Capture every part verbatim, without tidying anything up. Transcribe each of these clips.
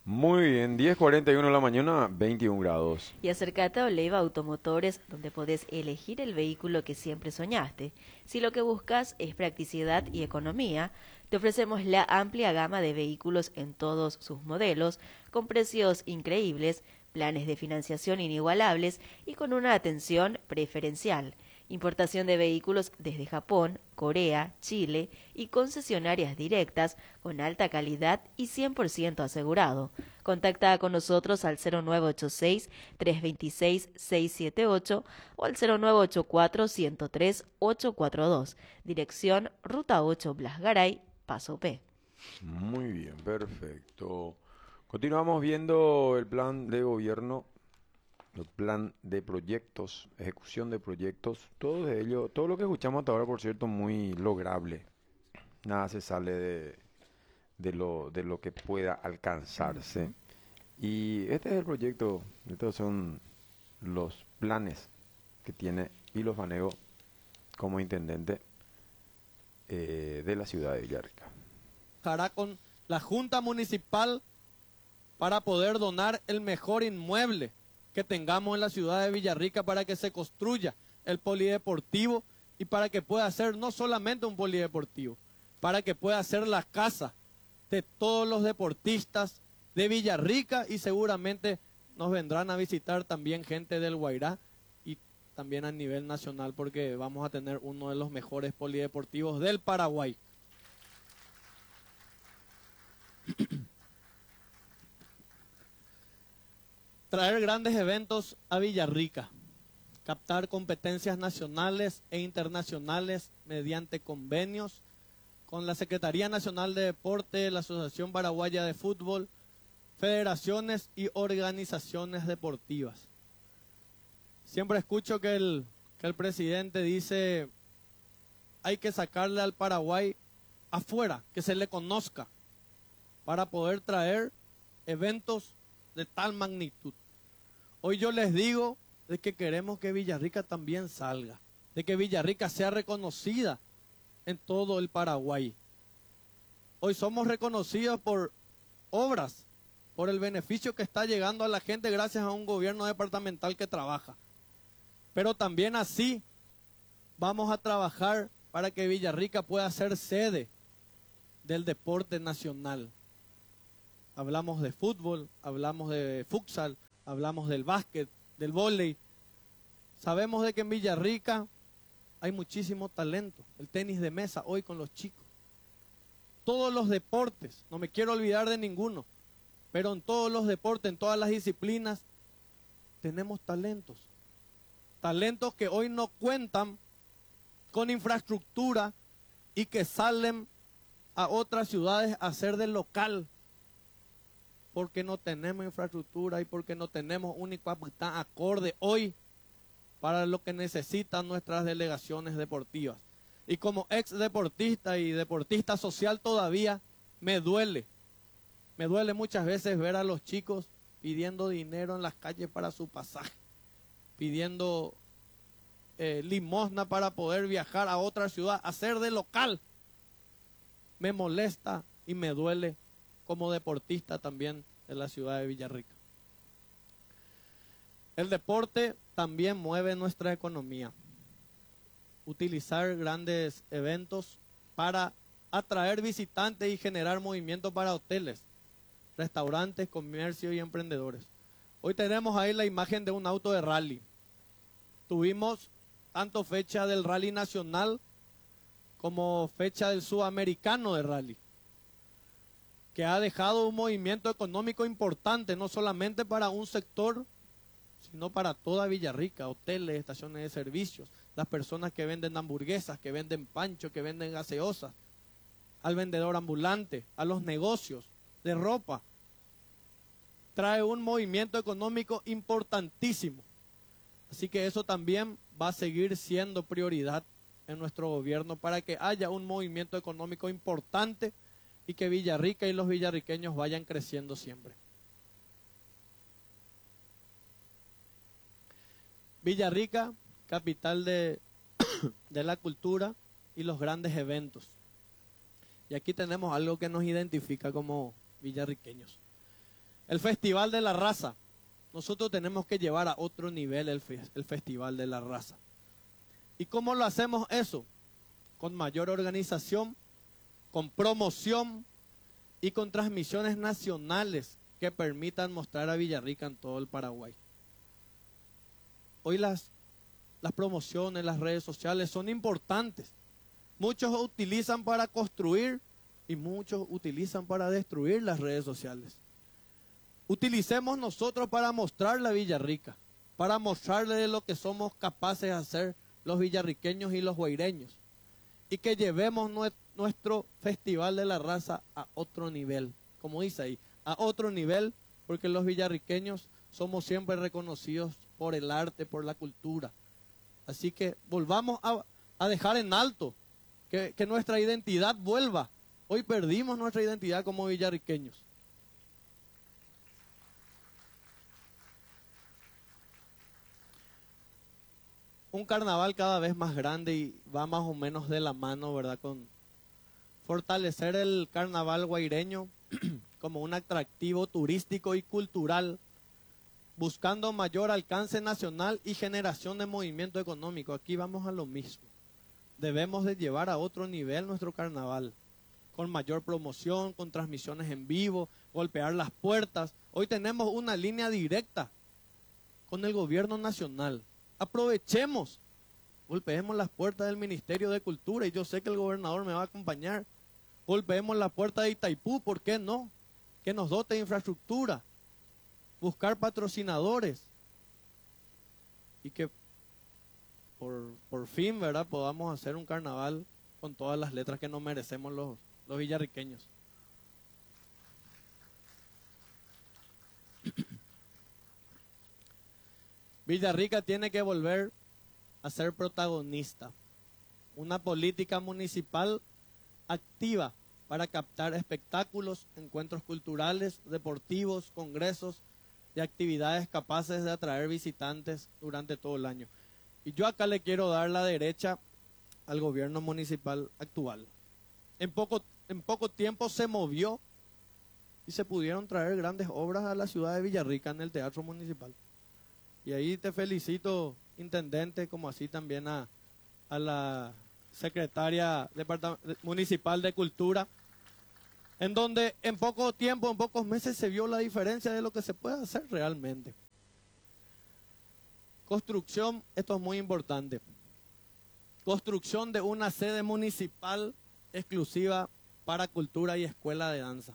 Muy bien, diez cuarenta y uno de la mañana, veintiún grados. Y acércate a Oleiva Automotores, donde podés elegir el vehículo que siempre soñaste. Si lo que buscas es practicidad y economía, te ofrecemos la amplia gama de vehículos en todos sus modelos, con precios increíbles, planes de financiación inigualables y con una atención preferencial. Importación de vehículos desde Japón, Corea, Chile y concesionarias directas con alta calidad y cien por ciento asegurado. Contacta con nosotros al cero nueve ocho seis, tres dos seis, seis siete ocho o al cero nueve ocho cuatro, uno cero tres, ocho cuatro dos. Dirección Ruta ocho Blas Garay, Paso P. Muy bien, perfecto. Continuamos viendo el plan de gobierno, el plan de proyectos, ejecución de proyectos, todo de ello, todo lo que escuchamos hasta ahora, por cierto, muy lograble. Nada se sale de, de lo, de lo que pueda alcanzarse. Y este es el proyecto, estos son los planes que tiene Hilo Fanego como intendente eh, de la ciudad de Villarrica. Trabajará con la Junta Municipal para poder donar el mejor inmueble que tengamos en la ciudad de Villarrica para que se construya el polideportivo y para que pueda ser no solamente un polideportivo, para que pueda ser la casa de todos los deportistas de Villarrica y seguramente nos vendrán a visitar también gente del Guairá y también a nivel nacional porque vamos a tener uno de los mejores polideportivos del Paraguay. Traer grandes eventos a Villarrica, captar competencias nacionales e internacionales mediante convenios con la Secretaría Nacional de Deporte, la Asociación Paraguaya de Fútbol, federaciones y organizaciones deportivas. Siempre escucho que el, que el presidente dice, hay que sacarle al Paraguay afuera, que se le conozca, para poder traer eventos de tal magnitud. Hoy yo les digo de que queremos que Villarrica también salga, de que Villarrica sea reconocida en todo el Paraguay. Hoy somos reconocidos por obras, por el beneficio que está llegando a la gente gracias a un gobierno departamental que trabaja. Pero también así vamos a trabajar para que Villarrica pueda ser sede del deporte nacional. Hablamos de fútbol, hablamos de futsal, hablamos del básquet, del vóley. Sabemos de que en Villarrica hay muchísimo talento. El tenis de mesa hoy con los chicos. Todos los deportes, no me quiero olvidar de ninguno, pero en todos los deportes, en todas las disciplinas, tenemos talentos. Talentos que hoy no cuentan con infraestructura y que salen a otras ciudades a hacer de local. Porque no tenemos infraestructura y porque no tenemos un capitán acorde hoy para lo que necesitan nuestras delegaciones deportivas. Y como ex deportista y deportista social todavía, me duele. Me duele muchas veces ver a los chicos pidiendo dinero en las calles para su pasaje, pidiendo eh, limosna para poder viajar a otra ciudad, hacer de local. Me molesta y me duele como deportista también de la ciudad de Villarrica. El deporte también mueve nuestra economía. Utilizar grandes eventos para atraer visitantes y generar movimiento para hoteles, restaurantes, comercio y emprendedores. Hoy tenemos ahí la imagen de un auto de rally. Tuvimos tanto fecha del rally nacional como fecha del sudamericano de rally, que ha dejado un movimiento económico importante, no solamente para un sector, sino para toda Villarrica, hoteles, estaciones de servicios, las personas que venden hamburguesas, que venden pancho, que venden gaseosas, al vendedor ambulante, a los negocios de ropa. Trae un movimiento económico importantísimo. Así que eso también va a seguir siendo prioridad en nuestro gobierno para que haya un movimiento económico importante y que Villarrica y los villarriqueños vayan creciendo siempre. Villarrica, capital de, de la cultura y los grandes eventos. Y aquí tenemos algo que nos identifica como villarriqueños. El Festival de la Raza. Nosotros tenemos que llevar a otro nivel el, fe- el Festival de la Raza. ¿Y cómo lo hacemos eso? Con mayor organización, con promoción y con transmisiones nacionales que permitan mostrar a Villarrica en todo el Paraguay. Hoy las, las promociones, las redes sociales son importantes. Muchos utilizan para construir y muchos utilizan para destruir las redes sociales. Utilicemos nosotros para mostrarle a Villarrica, para mostrarle de lo que somos capaces de hacer los villarriqueños y los guaireños. Y que llevemos nuestro Festival de la Raza a otro nivel, como dice ahí, a otro nivel, porque los villarriqueños somos siempre reconocidos por el arte, por la cultura. Así que volvamos a, a dejar en alto, que, que nuestra identidad vuelva. Hoy perdimos nuestra identidad como villarriqueños. Un carnaval cada vez más grande y va más o menos de la mano, ¿verdad? Con fortalecer el carnaval guaireño como un atractivo turístico y cultural, buscando mayor alcance nacional y generación de movimiento económico. Aquí vamos a lo mismo. Debemos de llevar a otro nivel nuestro carnaval, con mayor promoción, con transmisiones en vivo, golpear las puertas. Hoy tenemos una línea directa con el gobierno nacional. Aprovechemos, golpeemos las puertas del Ministerio de Cultura, y yo sé que el gobernador me va a acompañar. Golpeemos la puerta de Itaipú, ¿por qué no? Que nos dote de infraestructura, buscar patrocinadores y que por, por fin, ¿verdad?, podamos hacer un carnaval con todas las letras que nos merecemos los, los villarriqueños. Villarrica tiene que volver a ser protagonista. Una política municipal activa para captar espectáculos, encuentros culturales, deportivos, congresos y actividades capaces de atraer visitantes durante todo el año. Y yo acá le quiero dar la derecha al gobierno municipal actual. En poco, en poco tiempo se movió y se pudieron traer grandes obras a la ciudad de Villarrica en el Teatro Municipal. Y ahí te felicito, intendente, como así también a, a la secretaria municipal de Cultura, en donde en poco tiempo, en pocos meses se vio la diferencia de lo que se puede hacer realmente. Construcción, esto es muy importante. Construcción de una sede municipal exclusiva para cultura y escuela de danza.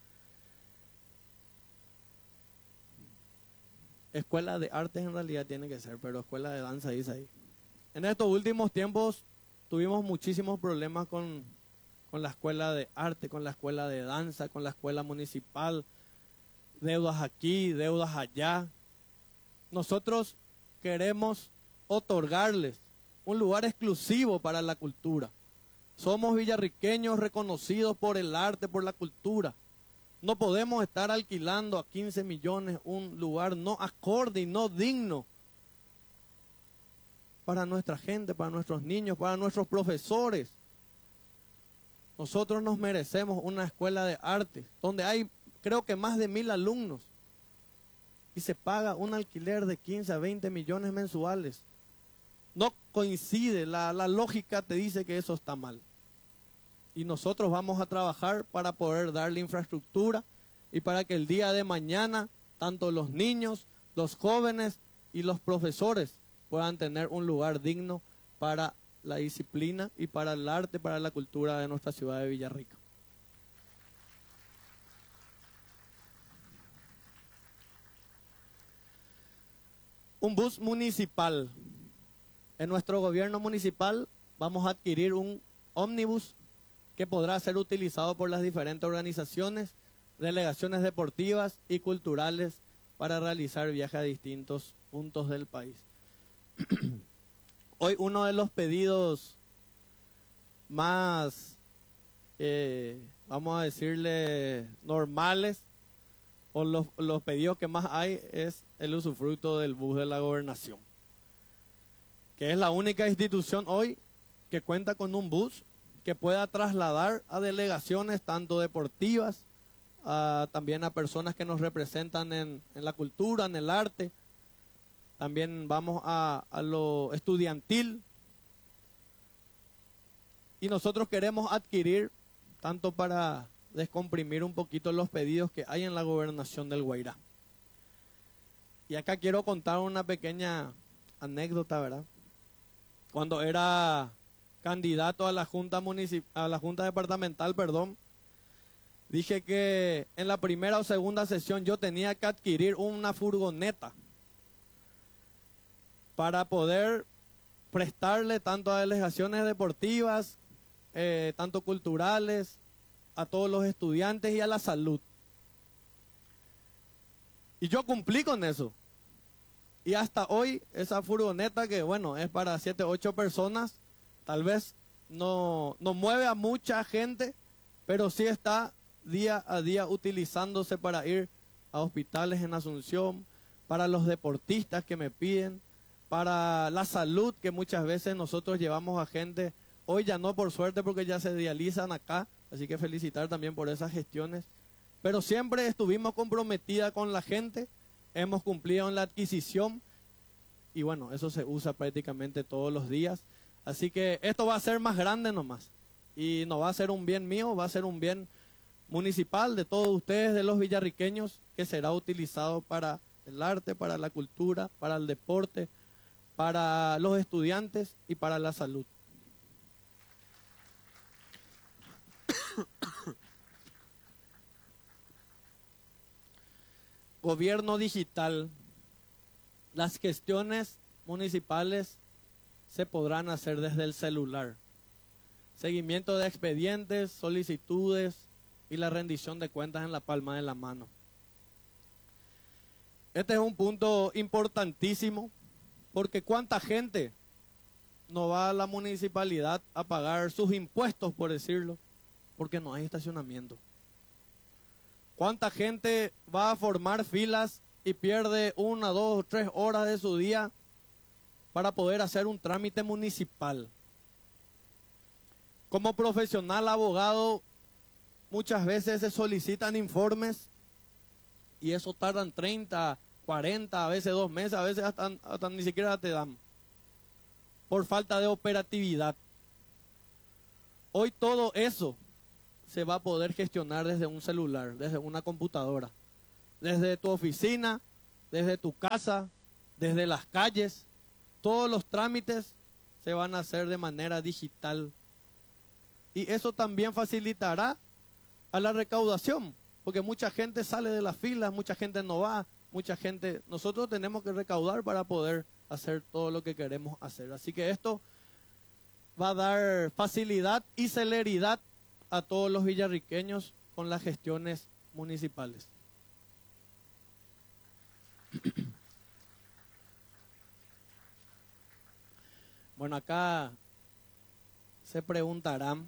Escuela de artes en realidad tiene que ser, pero escuela de danza dice ahí. En estos últimos tiempos tuvimos muchísimos problemas con, con la escuela de arte, con la escuela de danza, con la escuela municipal. Deudas aquí, deudas allá. Nosotros queremos otorgarles un lugar exclusivo para la cultura. Somos villarriqueños reconocidos por el arte, por la cultura. No podemos estar alquilando a quince millones un lugar no acorde y no digno para nuestra gente, para nuestros niños, para nuestros profesores. Nosotros nos merecemos una escuela de arte donde hay, creo que más de mil alumnos y se paga un alquiler de quince a veinte millones mensuales. No coincide, la, la lógica te dice que eso está mal. Y nosotros vamos a trabajar para poder darle infraestructura y para que el día de mañana tanto los niños, los jóvenes y los profesores puedan tener un lugar digno para la disciplina y para el arte, para la cultura de nuestra ciudad de Villarrica. Un bus municipal. En nuestro gobierno municipal vamos a adquirir un ómnibus que podrá ser utilizado por las diferentes organizaciones, delegaciones deportivas y culturales para realizar viajes a distintos puntos del país. Hoy uno de los pedidos más, eh, vamos a decirle, normales, o los, los pedidos que más hay es el usufructo del bus de la gobernación, que es la única institución hoy que cuenta con un bus que pueda trasladar a delegaciones tanto deportivas, a, también a personas que nos representan en, en la cultura, en el arte. También vamos a, a lo estudiantil. Y nosotros queremos adquirir, tanto para descomprimir un poquito los pedidos que hay en la gobernación del Guairá. Y acá quiero contar una pequeña anécdota, ¿verdad? Cuando era candidato a la Junta municip- a la Junta Departamental, perdón, dije que en la primera o segunda sesión yo tenía que adquirir una furgoneta para poder prestarle tanto a delegaciones deportivas, eh, tanto culturales, a todos los estudiantes y a la salud. Y yo cumplí con eso. Y hasta hoy esa furgoneta, que bueno, es para siete, ocho personas, tal vez no, no mueve a mucha gente, pero sí está día a día utilizándose para ir a hospitales en Asunción, para los deportistas que me piden, para la salud, que muchas veces nosotros llevamos a gente, hoy ya no por suerte porque ya se dializan acá, así que felicitar también por esas gestiones, pero siempre estuvimos comprometidas con la gente, hemos cumplido en la adquisición y bueno, eso se usa prácticamente todos los días, así que esto va a ser más grande nomás y no va a ser un bien mío, va a ser un bien municipal de todos ustedes, de los villarriqueños, que será utilizado para el arte, para la cultura, para el deporte, para los estudiantes y para la salud. Gobierno digital. Las gestiones municipales se podrán hacer desde el celular. Seguimiento de expedientes, solicitudes y la rendición de cuentas en la palma de la mano. Este es un punto importantísimo porque cuánta gente no va a la municipalidad a pagar sus impuestos, por decirlo, porque no hay estacionamiento. ¿Cuánta gente va a formar filas y pierde una, dos, tres horas de su día para poder hacer un trámite municipal? Como profesional abogado, muchas veces se solicitan informes y eso tardan treinta, cuarenta, a veces dos meses, a veces hasta, hasta ni siquiera te dan, por falta de operatividad. Hoy todo eso se va a poder gestionar desde un celular, desde una computadora, desde tu oficina, desde tu casa, desde las calles. Todos los trámites se van a hacer de manera digital. Y eso también facilitará a la recaudación, porque mucha gente sale de las filas, mucha gente no va, mucha gente... Nosotros tenemos que recaudar para poder hacer todo lo que queremos hacer. Así que esto va a dar facilidad y celeridad a todos los villarriqueños con las gestiones municipales. Bueno, acá se preguntarán,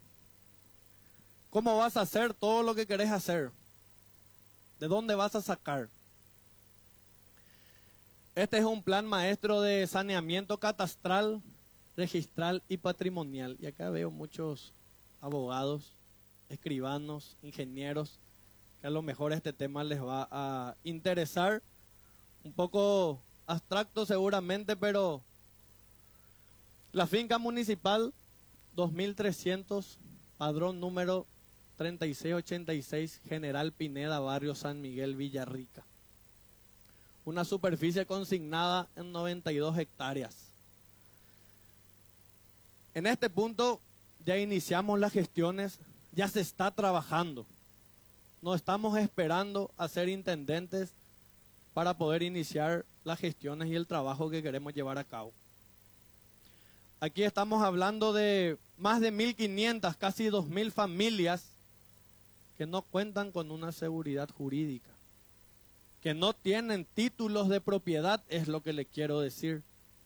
¿cómo vas a hacer todo lo que querés hacer? ¿De dónde vas a sacar? Este es un plan maestro de saneamiento catastral, registral y patrimonial. Y acá veo muchos abogados, escribanos, ingenieros, que a lo mejor este tema les va a interesar. Un poco abstracto seguramente, pero la finca municipal dos mil trescientos, padrón número treinta y seis ochenta y seis, General Pineda, barrio San Miguel, Villarrica. Una superficie consignada en noventa y dos hectáreas. En este punto ya iniciamos las gestiones, ya se está trabajando. No estamos esperando a ser intendentes para poder iniciar las gestiones y el trabajo que queremos llevar a cabo. Aquí estamos hablando de más de mil quinientas, casi dos mil familias que no cuentan con una seguridad jurídica, que no tienen títulos de propiedad, es lo que le quiero decir.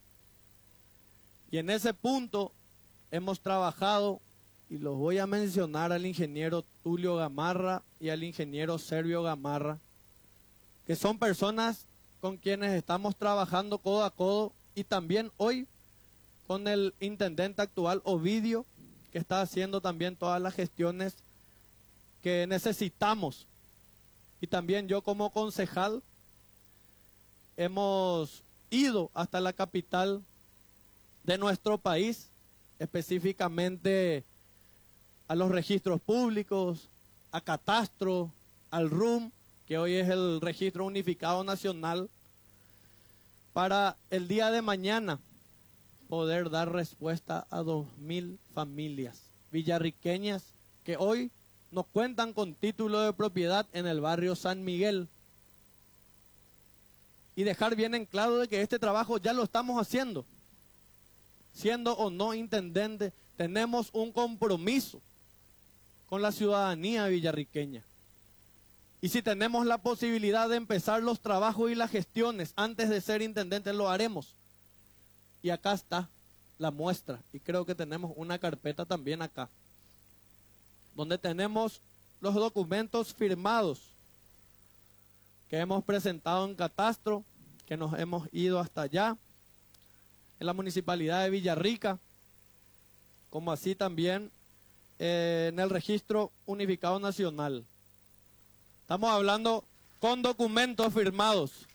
Y en ese punto hemos trabajado, y los voy a mencionar al ingeniero Tulio Gamarra y al ingeniero Servio Gamarra, que son personas con quienes estamos trabajando codo a codo, y también hoy con el intendente actual Ovidio, que está haciendo también todas las gestiones que necesitamos y también yo como concejal hemos ido hasta la capital de nuestro país, específicamente a los registros públicos, a Catastro, al R U M, que hoy es el Registro Unificado Nacional, para el día de mañana poder dar respuesta a dos mil familias villarriqueñas que hoy no cuentan con título de propiedad en el barrio San Miguel. Y dejar bien en claro de que este trabajo ya lo estamos haciendo. Siendo o no intendente, tenemos un compromiso con la ciudadanía villarriqueña. Y si tenemos la posibilidad de empezar los trabajos y las gestiones antes de ser intendente, lo haremos. Y acá está la muestra. Y creo que tenemos una carpeta también acá, donde tenemos los documentos firmados que hemos presentado en Catastro, que nos hemos ido hasta allá, en la Municipalidad de Villarrica, como así también eh, en el Registro Unificado Nacional. Estamos hablando con documentos firmados.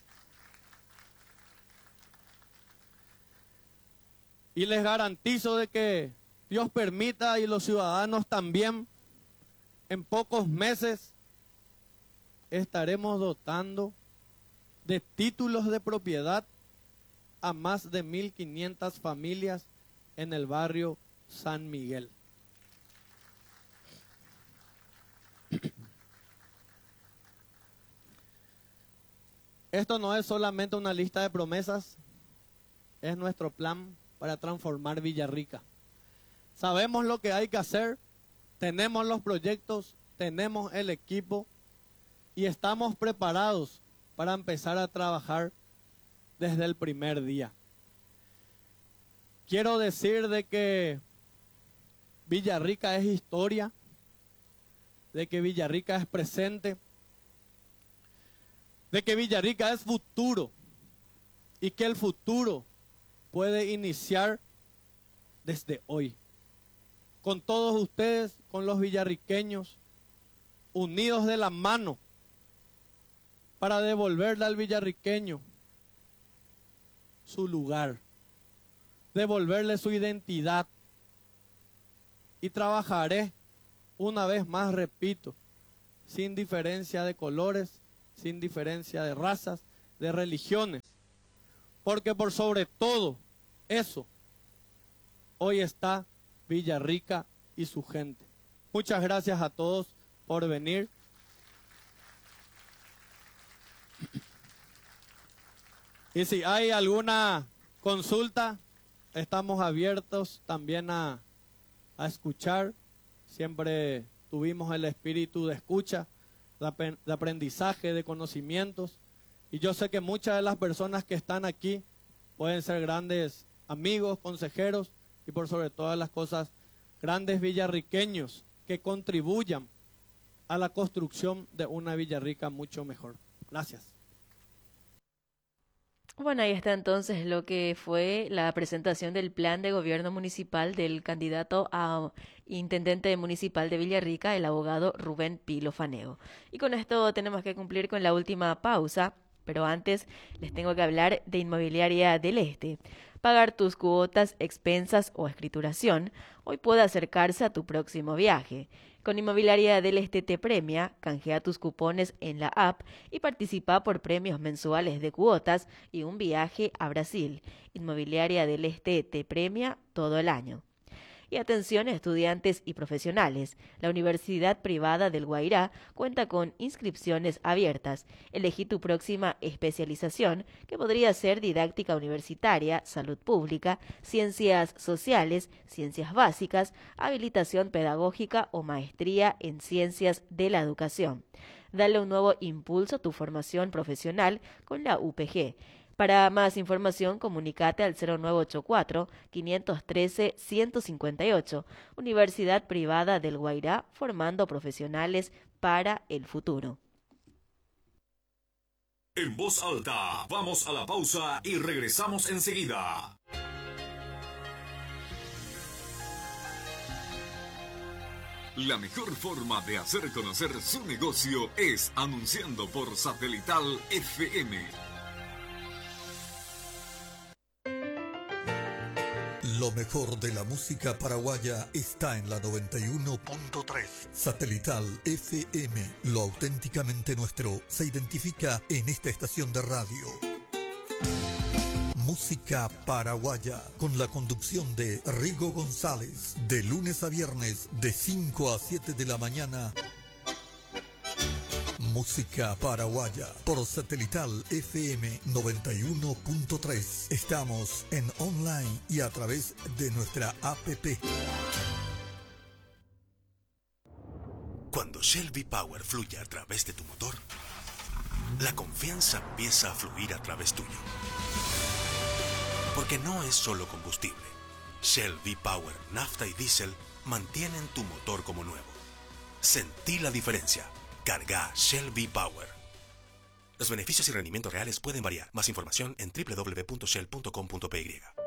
Y les garantizo de que Dios permita y los ciudadanos también, en pocos meses estaremos dotando de títulos de propiedad a más de mil quinientas familias en el barrio San Miguel. Esto no es solamente una lista de promesas, es nuestro plan para transformar Villarrica. Sabemos lo que hay que hacer, tenemos los proyectos, tenemos el equipo y estamos preparados para empezar a trabajar desde el primer día. Quiero decir de que Villarrica es historia, de que Villarrica es presente, de que Villarrica es futuro y que el futuro puede iniciar desde hoy. Con todos ustedes, con los villarriqueños, unidos de la mano para devolverle al villarriqueño su lugar, devolverle su identidad. Y trabajaré, una vez más repito, sin diferencia de colores, sin diferencia de razas, de religiones, porque por sobre todo eso, hoy está Villarrica y su gente. Muchas gracias a todos por venir. Y si hay alguna consulta, estamos abiertos también a, a escuchar. Siempre tuvimos el espíritu de escucha, de, de aprendizaje, de conocimientos. Y yo sé que muchas de las personas que están aquí pueden ser grandes amigos, consejeros y por sobre todas las cosas, grandes villarriqueños que contribuyan a la construcción de una Villarrica mucho mejor. Gracias. Bueno, ahí está entonces lo que fue la presentación del plan de gobierno municipal del candidato a intendente municipal de Villarrica, el abogado Rubén Pilo Faneo. Y con esto tenemos que cumplir con la última pausa, pero antes les tengo que hablar de Inmobiliaria del Este. Pagar tus cuotas, expensas o escrituración hoy puede acercarse a tu próximo viaje. Con Inmobiliaria del Este te premia, canjea tus cupones en la app y participa por premios mensuales de cuotas y un viaje a Brasil. Inmobiliaria del Este te premia todo el año. Y atención estudiantes y profesionales, la Universidad Privada del Guairá cuenta con inscripciones abiertas. Elegí tu próxima especialización, que podría ser didáctica universitaria, salud pública, ciencias sociales, ciencias básicas, habilitación pedagógica o maestría en ciencias de la educación. Dale un nuevo impulso a tu formación profesional con la U P G. Para más información, comunicate al cero nueve ocho cuatro, cinco uno tres, uno cinco ocho. Universidad Privada del Guairá, formando profesionales para el futuro. En voz alta, vamos a la pausa y regresamos enseguida. La mejor forma de hacer conocer su negocio es anunciando por Satelital F M. Lo mejor de la música paraguaya está en la noventa y uno punto tres. Satelital F M. Lo auténticamente nuestro se identifica en esta estación de radio. Música paraguaya, con la conducción de Rigo González, de lunes a viernes, de cinco a siete de la mañana. Música paraguaya, por Satelital F M noventa y uno punto tres. Estamos en online y a través de nuestra app. Cuando Shell V-Power fluye a través de tu motor, la confianza empieza a fluir a través tuyo. Porque no es solo combustible. Shell V-Power, nafta y diésel mantienen tu motor como nuevo. Sentí la diferencia. Carga Shell V-Power. Los beneficios y rendimientos reales pueden variar. Más información en doble u doble u doble u punto shell punto com punto p y.